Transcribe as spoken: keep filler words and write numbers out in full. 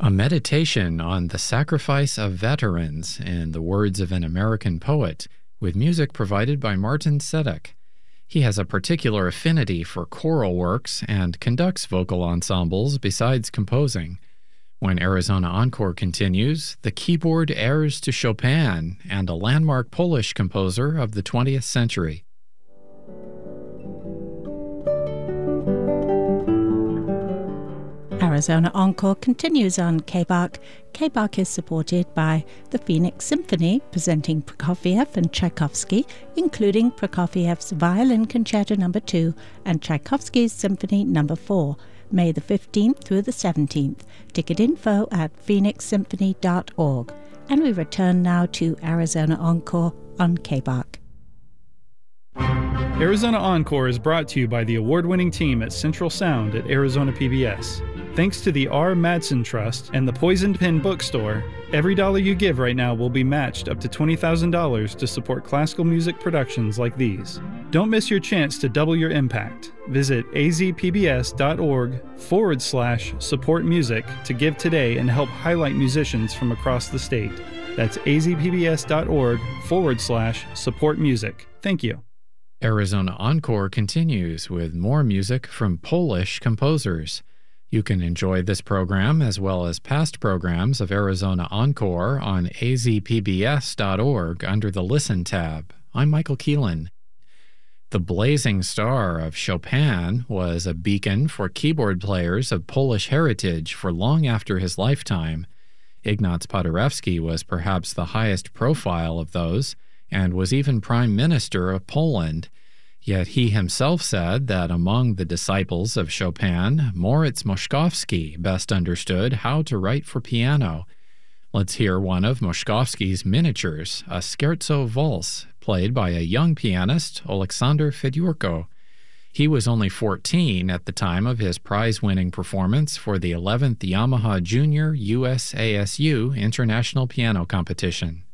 A meditation on the sacrifice of veterans, in the words of an American poet, with music provided by Martin Sedek. He has a particular affinity for choral works and conducts vocal ensembles besides composing. When Arizona Encore continues, the keyboard heirs to Chopin and a landmark Polish composer of the twentieth century. Arizona Encore continues on K B A C. K B A C is supported by the Phoenix Symphony, presenting Prokofiev and Tchaikovsky, including Prokofiev's Violin Concerto number two and Tchaikovsky's Symphony number four, May the fifteenth through the seventeenth. Ticket info at phoenix symphony dot org. And we return now to Arizona Encore on K B A C. Arizona Encore is brought to you by the award-winning team at Central Sound at Arizona P B S. Thanks to the R. Madsen Trust and the Poisoned Pen Bookstore, every dollar you give right now will be matched up to twenty thousand dollars to support classical music productions like these. Don't miss your chance to double your impact. Visit azpbs.org forward slash support music to give today and help highlight musicians from across the state. That's azpbs.org forward slash support music. Thank you. Arizona Encore continues with more music from Polish composers. You can enjoy this program as well as past programs of Arizona Encore on a z p b s dot org under the Listen tab. I'm Michael Keelan. The blazing star of Chopin was a beacon for keyboard players of Polish heritage for long after his lifetime. Ignaz Paderewski was perhaps the highest profile of those, and was even Prime Minister of Poland. Yet he himself said that among the disciples of Chopin, Moritz Moszkowski best understood how to write for piano. Let's hear one of Moszkowski's miniatures, a scherzo valse, played by a young pianist, Aleksander Fedorko. He was only fourteen at the time of his prize-winning performance for the eleventh Yamaha Junior U S A S U International Piano Competition.